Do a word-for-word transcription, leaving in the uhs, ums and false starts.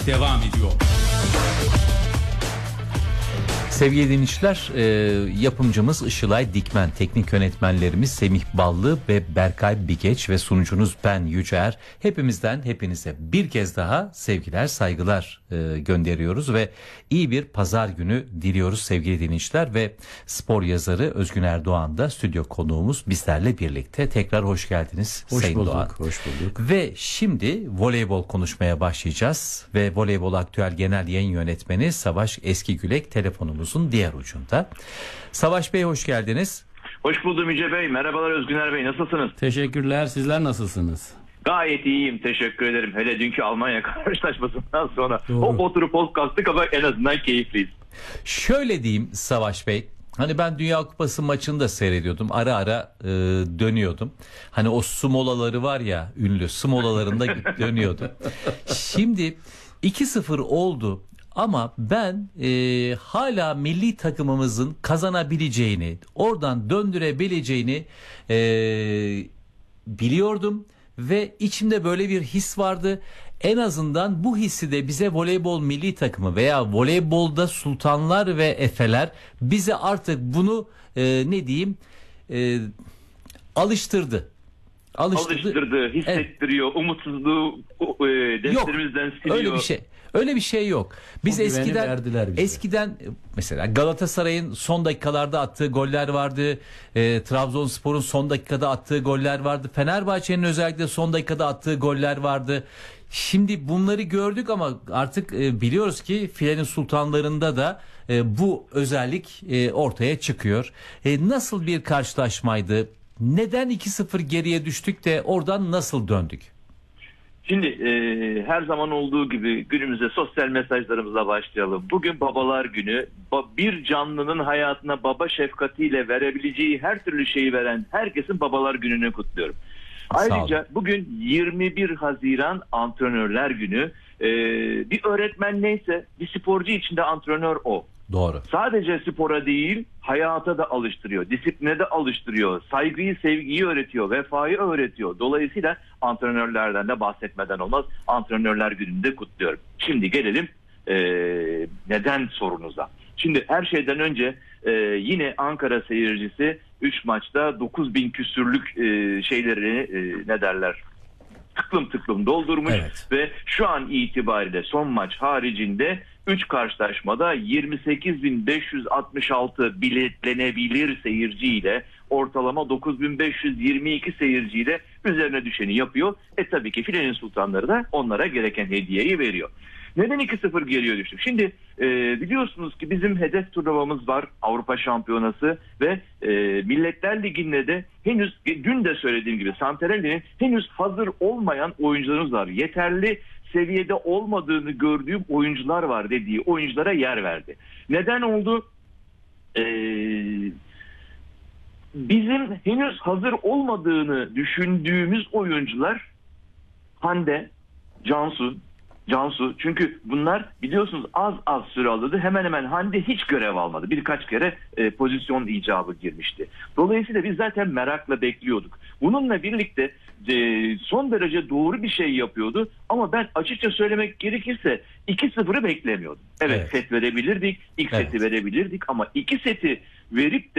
devam ediyor. Sevgili dinleyiciler, e, yapımcımız Işılay Dikmen, teknik yönetmenlerimiz Semih Ballı ve Berkay Bigeç ve sunucunuz ben Yücer. Hepimizden hepinize bir kez daha sevgiler, saygılar e, gönderiyoruz ve iyi bir pazar günü diliyoruz sevgili dinleyiciler. Ve spor yazarı Özgün Erdoğan da stüdyo konuğumuz bizlerle birlikte. Tekrar hoş geldiniz hoş Sayın bulduk, Doğan. Hoş bulduk. Ve şimdi voleybol konuşmaya başlayacağız ve Voleybol Aktüel Genel Yayın Yönetmeni Savaş Eskigülek telefonumuz diğer ucunda. Savaş Bey hoş geldiniz. Hoş buldum Yüce Bey. Merhabalar Özgüner Bey. Nasılsınız? Teşekkürler. Sizler nasılsınız? Gayet iyiyim. Teşekkür ederim. Hele dünkü Almanya karşılaşmasından sonra Doğru. hop oturup hop kalktık ama en azından keyifliyiz. Şöyle diyeyim Savaş Bey. Hani ben Dünya Kupası maçını da seyrediyordum. Ara ara e, dönüyordum. Hani o su molaları var ya, ünlü su molalarında dönüyordum. Şimdi iki sıfır oldu. Ama ben e, hala milli takımımızın kazanabileceğini, oradan döndürebileceğini e, biliyordum ve içimde böyle bir his vardı. En azından bu hissi de bize voleybol milli takımı veya voleybolda sultanlar ve efeler bize artık bunu e, ne diyeyim e, alıştırdı. Alıştırdı, Alıştırdı hissettiriyor, evet. Umutsuzluğu e, defterimizden Yok, siliyor. Öyle bir şey. Öyle bir şey yok. Biz O eskiden eskiden mesela Galatasaray'ın son dakikalarda attığı goller vardı. E, Trabzonspor'un son dakikada attığı goller vardı. Fenerbahçe'nin özellikle son dakikada attığı goller vardı. Şimdi bunları gördük ama artık e, biliyoruz ki filenin sultanlarında da e, bu özellik e, ortaya çıkıyor. E, nasıl bir karşılaşmaydı? Neden iki sıfır geriye düştük de oradan nasıl döndük? Şimdi e, her zaman olduğu gibi günümüze sosyal mesajlarımızla başlayalım. Bugün Babalar Günü. Ba- bir canlının hayatına baba şefkatiyle verebileceği her türlü şeyi veren herkesin Babalar Günü'nü kutluyorum. Ayrıca bugün yirmi bir Haziran Antrenörler Günü. E, bir öğretmen neyse bir sporcu için de antrenör o. Doğru. Sadece spora değil, hayata da alıştırıyor, disipline de alıştırıyor, saygıyı, sevgiyi öğretiyor, vefayı öğretiyor. Dolayısıyla antrenörlerden de bahsetmeden olmaz. Antrenörler Günü'nde kutluyorum. Şimdi gelelim e, neden sorunuza. Şimdi her şeyden önce e, yine Ankara seyircisi üç maçta dokuz bin küsürlük e, şeylerini e, ne derler? tıklım tıklım doldurmuş, evet. Ve şu an itibariyle son maç haricinde üç karşılaşmada yirmi sekiz bin beş yüz altmış altı biletlenebilir seyirciyle ortalama dokuz bin beş yüz yirmi iki seyirciyle üzerine düşeni yapıyor. E tabii ki filenin sultanları da onlara gereken hediyeyi veriyor. Neden iki sıfır geriye düştük? Şimdi e, biliyorsunuz ki bizim hedef turnuvamız var, Avrupa Şampiyonası ve e, Milletler Ligi'nde de henüz e, dün de söylediğim gibi Santarelli'nin henüz hazır olmayan oyuncularımız var. Yeterli seviyede olmadığını gördüğüm oyuncular var dediği oyunculara yer verdi. Neden oldu? Eee... Bizim henüz hazır olmadığını düşündüğümüz oyuncular Hande, Cansu, Cansu çünkü bunlar biliyorsunuz az az süre aldı. Hemen hemen Hande hiç görev almadı. Birkaç kere e, pozisyon icabı girmişti. Dolayısıyla biz zaten merakla bekliyorduk. Bununla birlikte e, son derece doğru bir şey yapıyordu. Ama ben açıkça söylemek gerekirse iki sıfırı beklemiyordum. Evet, evet. set verebilirdik. İlk evet. seti verebilirdik ama iki seti verip de